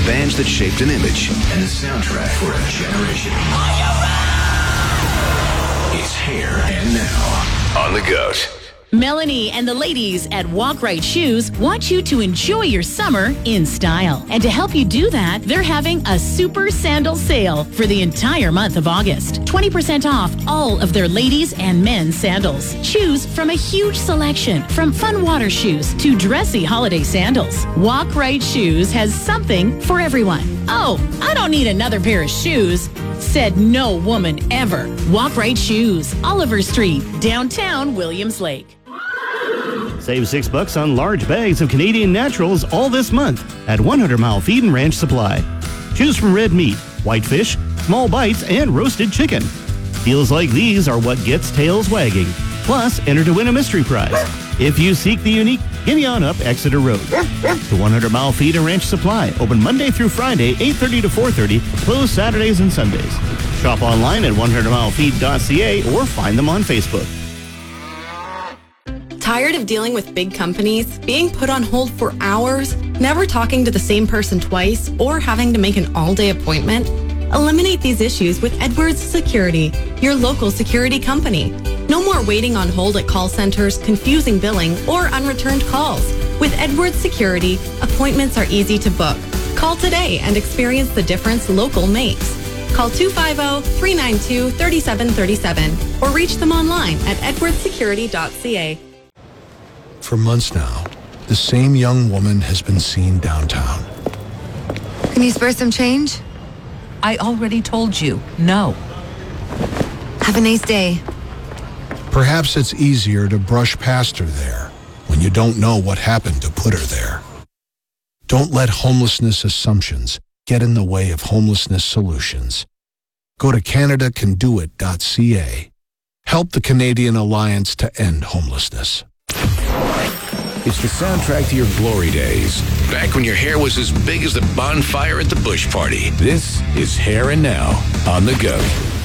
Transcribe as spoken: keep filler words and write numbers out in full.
bands that shaped an image and a soundtrack for a generation. It's Hair and Now on The Goat. Melanie and the ladies at Walk Right Shoes want you to enjoy your summer in style. And to help you do that, they're having a super sandal sale for the entire month of August. twenty percent off all of their ladies and men's sandals. Choose from a huge selection, from fun water shoes to dressy holiday sandals. Walk Right Shoes has something for everyone. Oh, I don't need another pair of shoes, said no woman ever. Walk Right Shoes, Oliver Street, downtown Williams Lake. Save six bucks on large bags of Canadian naturals all this month at one hundred mile Feed and Ranch Supply. Choose from red meat, whitefish, small bites, and roasted chicken. Deals like these are what gets tails wagging. Plus, enter to win a mystery prize. If you seek the unique, gimme on up Exeter Road. The one hundred mile Feed and Ranch Supply, open Monday through Friday, eight thirty to four thirty, closed Saturdays and Sundays. Shop online at one hundred mile feed dot c a or find them on Facebook. Tired of dealing with big companies, being put on hold for hours, never talking to the same person twice, or having to make an all-day appointment? Eliminate these issues with Edwards Security, your local security company. No more waiting on hold at call centers, confusing billing, or unreturned calls. With Edwards Security, appointments are easy to book. Call today and experience the difference local makes. Call two five zero, three nine two, three seven three seven or reach them online at edwards security dot c a. For months now, the same young woman has been seen downtown. Can you spare some change? I already told you, no. Have a nice day. Perhaps it's easier to brush past her there when you don't know what happened to put her there. Don't let homelessness assumptions get in the way of homelessness solutions. Go to canada can do it dot c a. Help the Canadian Alliance to End Homelessness. It's the soundtrack to your glory days. Back when your hair was as big as the bonfire at the Bush Party. This is Hair and Now on The Goat.